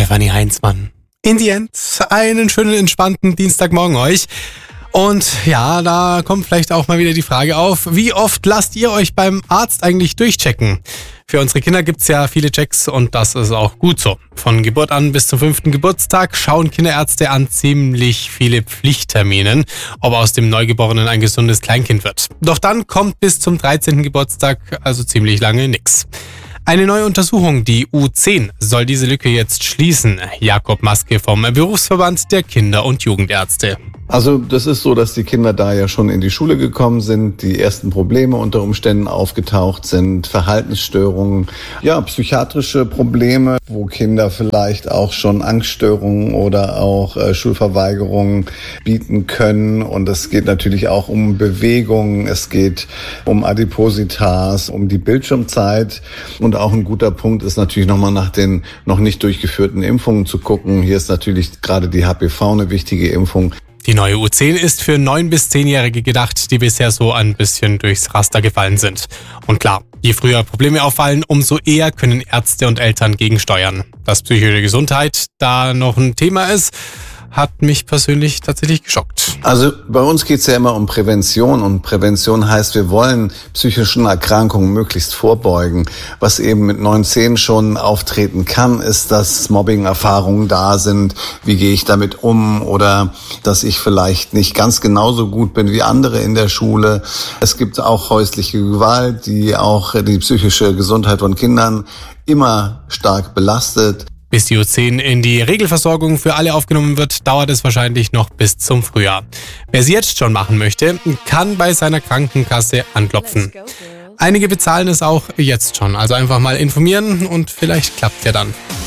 Stefanie Heinzmann. In the end, einen schönen, entspannten Dienstagmorgen euch. Und ja, da kommt vielleicht auch mal wieder die Frage auf, wie oft lasst ihr euch beim Arzt eigentlich durchchecken? Für unsere Kinder gibt's ja viele Checks und das ist auch gut so. Von Geburt an bis zum 5. Geburtstag schauen Kinderärzte an ziemlich viele Pflichtterminen, ob aus dem Neugeborenen ein gesundes Kleinkind wird. Doch dann kommt bis zum 13. Geburtstag also ziemlich lange nix. Eine neue Untersuchung, die U10, soll diese Lücke jetzt schließen. Jakob Maske vom Berufsverband der Kinder- und Jugendärzte. Also das ist so, dass die Kinder da ja schon in die Schule gekommen sind, die ersten Probleme unter Umständen aufgetaucht sind, Verhaltensstörungen, ja, psychiatrische Probleme, wo Kinder vielleicht auch schon Angststörungen oder auch Schulverweigerungen bieten können. Und es geht natürlich auch um Bewegung, es geht um Adipositas, um die Bildschirmzeit. Und auch ein guter Punkt ist natürlich nochmal nach den noch nicht durchgeführten Impfungen zu gucken. Hier ist natürlich gerade die HPV eine wichtige Impfung. Die neue U10 ist für 9- bis 10-Jährige gedacht, die bisher so ein bisschen durchs Raster gefallen sind. Und klar, je früher Probleme auffallen, umso eher können Ärzte und Eltern gegensteuern. Dass psychische Gesundheit da noch ein Thema ist, hat mich persönlich tatsächlich geschockt. Also bei uns geht's ja immer um Prävention und Prävention heißt, wir wollen psychischen Erkrankungen möglichst vorbeugen. Was eben mit 9, 10 schon auftreten kann, ist, dass Mobbing-Erfahrungen da sind. Wie gehe ich damit um? Oder dass ich vielleicht nicht ganz genauso gut bin wie andere in der Schule. Es gibt auch häusliche Gewalt, die auch die psychische Gesundheit von Kindern immer stark belastet. Bis die U10 in die Regelversorgung für alle aufgenommen wird, dauert es wahrscheinlich noch bis zum Frühjahr. Wer sie jetzt schon machen möchte, kann bei seiner Krankenkasse anklopfen. Einige bezahlen es auch jetzt schon, also einfach mal informieren und vielleicht klappt ja dann.